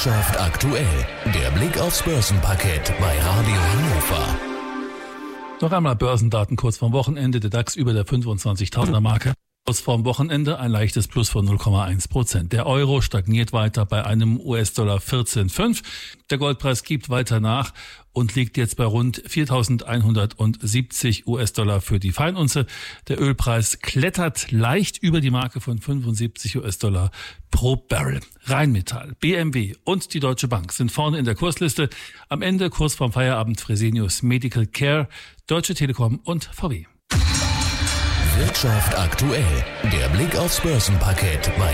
Wirtschaft aktuell. Der Blick aufs Börsenparkett bei Radio Hannover. Noch einmal Börsendaten kurz vorm Wochenende. Der DAX über der 25.000er Marke. Aus vorm Wochenende ein leichtes Plus von 0,1%. Der Euro stagniert weiter bei einem US-Dollar 14,5. Der Goldpreis gibt weiter nach und liegt jetzt bei rund 4.170 US-Dollar für die Feinunze. Der Ölpreis klettert leicht über die Marke von 75 US-Dollar pro Barrel. Rheinmetall, BMW und die Deutsche Bank sind vorne in der Kursliste. Am Ende kurz vorm Feierabend Fresenius Medical Care, Deutsche Telekom und VW. Wirtschaft aktuell. Der Blick aufs Börsenparkett bei